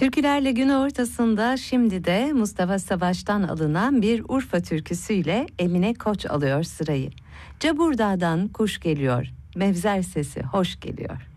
Türkülerle gün ortasında şimdi de Mustafa Savaş'tan alınan bir Urfa türküsüyle Emine Koç alıyor sırayı. Caburdağ'dan kuş geliyor, mevzer sesi hoş geliyor.